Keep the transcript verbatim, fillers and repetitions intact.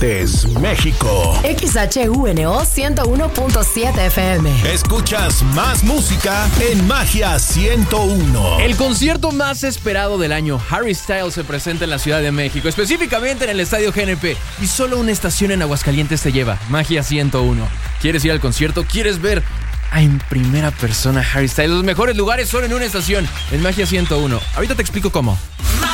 Aguascalientes, México. X H U N O ciento uno punto siete F M. Escuchas más música en Magia ciento uno. El concierto más esperado del año, Harry Styles, se presenta en la Ciudad de México, específicamente en el Estadio G N P. Y solo una estación en Aguascalientes te lleva, Magia ciento uno. ¿Quieres ir al concierto? ¿Quieres ver en primera persona Harry Styles? Los mejores lugares son en una estación, en Magia ciento uno. Ahorita te explico cómo.